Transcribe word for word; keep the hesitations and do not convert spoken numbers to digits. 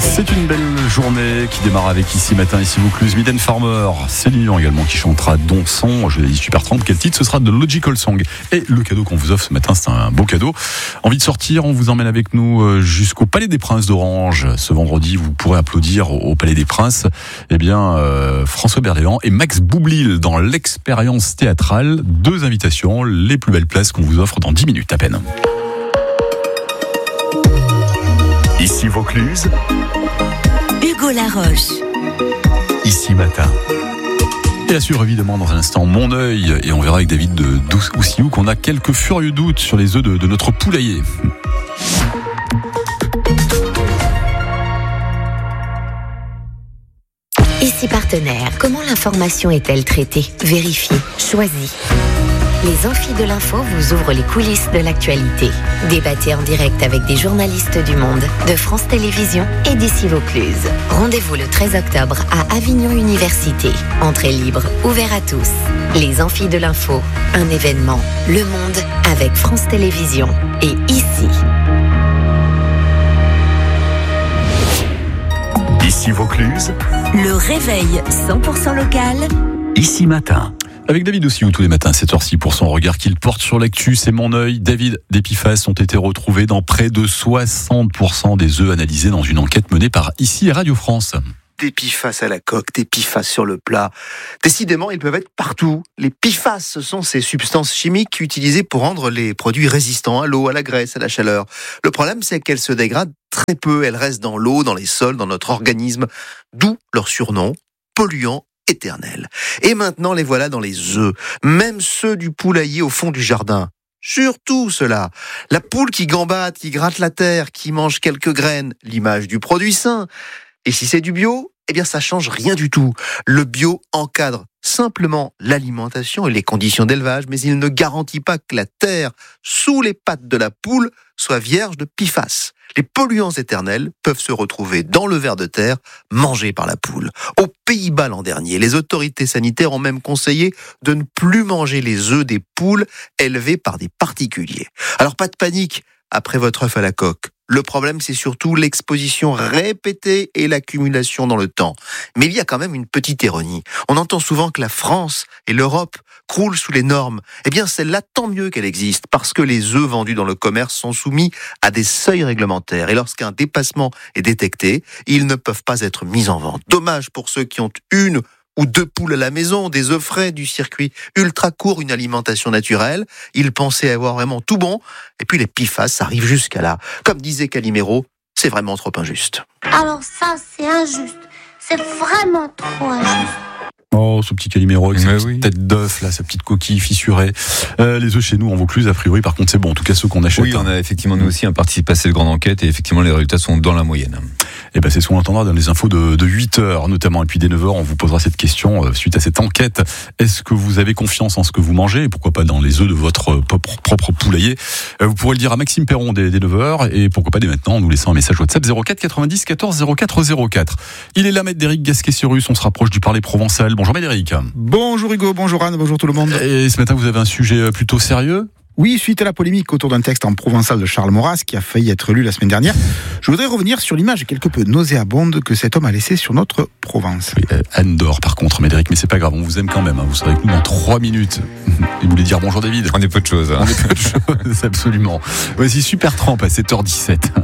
C'est une belle journée qui démarre avec Ici Matin, Ici Vaucluse, Mylène Farmer, Céline Dion également qui chantera Don Son. Je l'ai dit super trente, quel titre? Ce sera de Logical Song. Et le cadeau qu'on vous offre ce matin, c'est un beau cadeau. Envie de sortir, on vous emmène avec nous jusqu'au Palais des Princes d'Orange. Ce vendredi, vous pourrez applaudir au Palais des Princes eh bien, euh, François Berléand et Max Boublil dans l'expérience théâtrale. Deux invitations, les plus belles places qu'on vous offre dans dix minutes à peine. Ici Vaucluse, Hugo Laroche. Ici Matin. Et à suivre évidemment dans un instant Mon œil, et on verra avec David de Doussiou qu'on a quelques furieux doutes sur les œufs de, de notre poulailler. Ici Partenaire, comment l'information est-elle traitée, vérifiée, choisie? Les Amphis de l'info vous ouvrent les coulisses de l'actualité. Débattez en direct avec des journalistes du Monde, de France Télévisions et d'Ici Vaucluse. Rendez-vous le treize octobre à Avignon Université. Entrée libre, ouvert à tous. Les Amphis de l'info, un événement. Le Monde avec France Télévisions et Ici. Ici Vaucluse, Le réveil cent pour cent local. Ici Matin. Avec David Doussiou tous les matins à sept heures six pour son regard qu'il porte sur l'actu, c'est Mon œil. David, des P F A S ont été retrouvés dans près de soixante pour cent des œufs analysés dans une enquête menée par Ici et Radio France. Des P F A S à la coque, des P F A S sur le plat. Décidément, ils peuvent être partout. Les P F A S, ce sont ces substances chimiques utilisées pour rendre les produits résistants à l'eau, à la graisse, à la chaleur. Le problème, c'est qu'elles se dégradent très peu. Elles restent dans l'eau, dans les sols, dans notre organisme. D'où leur surnom, polluants éternels. Et maintenant, les voilà dans les œufs. Même ceux du poulailler au fond du jardin. Surtout cela. La poule qui gambade, qui gratte la terre, qui mange quelques graines. L'image du produit sain. Et si c'est du bio, eh bien ça change rien du tout. Le bio encadre simplement l'alimentation et les conditions d'élevage, mais il ne garantit pas que la terre sous les pattes de la poule soit vierge de P F A S. Les polluants éternels peuvent se retrouver dans le ver de terre mangé par la poule. Aux Pays-Bas l'an dernier, les autorités sanitaires ont même conseillé de ne plus manger les œufs des poules élevées par des particuliers. Alors pas de panique après votre œuf à la coque. Le problème, c'est surtout l'exposition répétée et l'accumulation dans le temps. Mais il y a quand même une petite ironie. On entend souvent que la France et l'Europe croulent sous les normes. Eh bien, celle-là, tant mieux qu'elle existe, parce que les œufs vendus dans le commerce sont soumis à des seuils réglementaires. Et lorsqu'un dépassement est détecté, ils ne peuvent pas être mis en vente. Dommage pour ceux qui ont une ou deux poules à la maison, des œufs frais, du circuit ultra court, une alimentation naturelle. Ils pensaient avoir vraiment tout bon. Et puis les P F A S arrivent jusqu'à là. Comme disait Calimero, c'est vraiment trop injuste. Alors ça, c'est injuste. C'est vraiment trop injuste. Oh, ce petit Calimero avec sa Mais petite oui. tête d'œuf, là, sa petite coquille fissurée. Euh, les œufs chez nous en Vaucluse, a priori, par contre, c'est bon. En tout cas, ceux qu'on achète. Oui, on a effectivement, nous aussi, un participé à cette grande enquête et effectivement, les résultats sont dans la moyenne. Et ben, c'est ce qu'on entendra dans les infos de, de huit heures, notamment. Et puis, dès neuf heures, on vous posera cette question, euh, suite à cette enquête. Est-ce que vous avez confiance en ce que vous mangez? Et pourquoi pas dans les œufs de votre propre, propre poulailler? Euh, vous pourrez le dire à Maxime Perron dès, dès neuf heures. Et pourquoi pas dès maintenant, en nous laissant un message WhatsApp zéro quatre quatre-vingt-dix quatorze zéro quatre zéro quatre. Il est là, maître Déric Gasquet-Sirus. On se rapproche du parler provençal. Bonjour, maître Déric. Bonjour Hugo, bonjour Anne, bonjour tout le monde. Et ce matin, vous avez un sujet plutôt sérieux? Oui, suite à la polémique autour d'un texte en provençal de Charles Maurras qui a failli être lu la semaine dernière, je voudrais revenir sur l'image quelque peu nauséabonde que cet homme a laissée sur notre Provence. Oui, euh, Anne dort par contre, Médéric, mais c'est pas grave, on vous aime quand même. Hein. Vous serez avec nous dans trois minutes. Et vous voulez dire bonjour David? On est peu de choses. Hein. On est peu de choses, absolument. Voici Super Tramp à sept heures dix-sept.